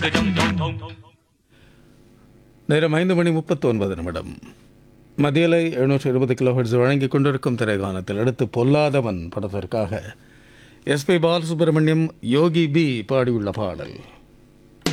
நேரம் 5:39 மதியலை 720 கிலோஹெர்ட்ஸ் வழங்கிக் கொண்டிருக்கும் திரைக்காணத்தில் அடுத்து பொல்லாதவன் படத்திற்காக எஸ்பி பாலசுப்ரமணியம் யோகி பி பாடியுள்ள பாடல்.